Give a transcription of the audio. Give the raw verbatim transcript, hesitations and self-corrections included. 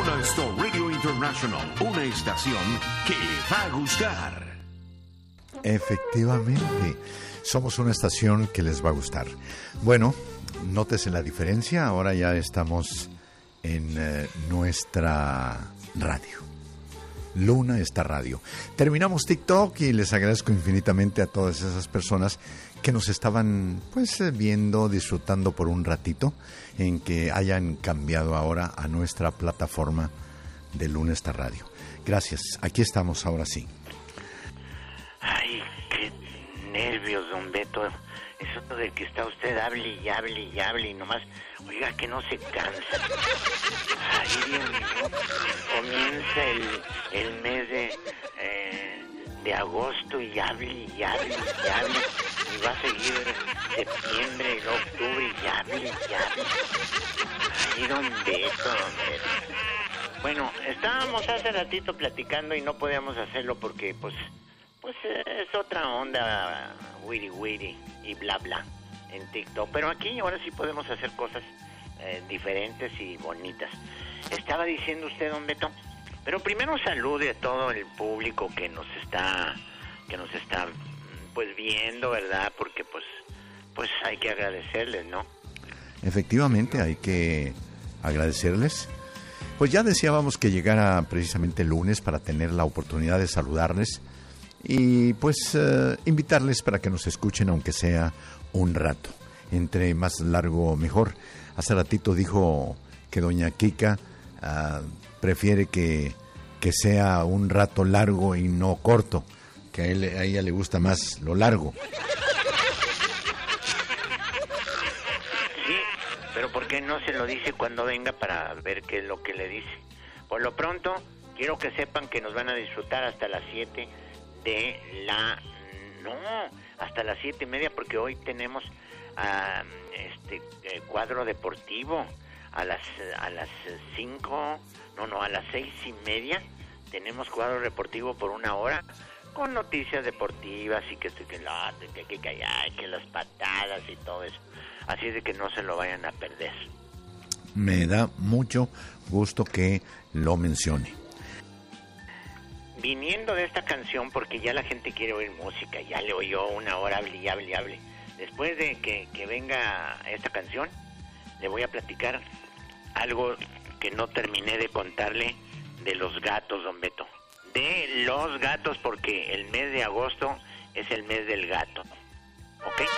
Transistor Radio International, una estación que le va a gustar. Efectivamente, somos una estación que les va a gustar. Bueno, nótese la diferencia, ahora ya estamos en eh, nuestra radio. Luna está radio. Terminamos TikTok y les agradezco infinitamente a todas esas personas que nos estaban pues viendo, disfrutando por un ratito, en que hayan cambiado ahora a nuestra plataforma de Luna está radio. Gracias, aquí estamos ahora sí. Ay, qué nervios, don Beto. Eso de que está usted hable y hable y hable y nomás, oiga, que no se cansa. Ay, Dios mío, comienza el, el mes de, eh, de agosto y hable y hable y hable. Y va a seguir septiembre y octubre y hable y hable. Ay, don Beto, don Beto. Bueno, estábamos hace ratito platicando y no podíamos hacerlo porque, pues... Pues es otra onda, wiri wiri y bla bla en TikTok. Pero aquí ahora sí podemos hacer cosas eh, diferentes y bonitas. Estaba diciendo usted, don Beto, pero primero salude a todo el público que nos está, que nos está, pues viendo, ¿verdad? Porque pues, pues hay que agradecerles, ¿no? Efectivamente, hay que agradecerles. Pues ya decíamos que llegara precisamente el lunes para tener la oportunidad de saludarles. Y pues uh, invitarles para que nos escuchen aunque sea un rato, entre más largo mejor. Hace ratito dijo que doña Kika uh, prefiere que, que sea un rato largo y no corto, que a, él, a ella le gusta más lo largo. Sí, pero ¿por qué no se lo dice cuando venga para ver qué es lo que le dice? Por lo pronto, quiero que sepan que nos van a disfrutar hasta las siete de la... no, hasta las siete y media, porque hoy tenemos uh, este eh, cuadro deportivo a las a las cinco, no, no, a las seis y media tenemos cuadro deportivo por una hora con noticias deportivas y que que la que que, que, ay, que las patadas y todo eso, así es de que no se lo vayan a perder. Me da mucho gusto que lo mencione. Viniendo de esta canción, porque ya la gente quiere oír música, ya le oyó una hora, hable y hable y hable. Después de que, que venga esta canción, le voy a platicar algo que no terminé de contarle de los gatos, don Beto. De los gatos, porque el mes de agosto es el mes del gato. ¿Ok?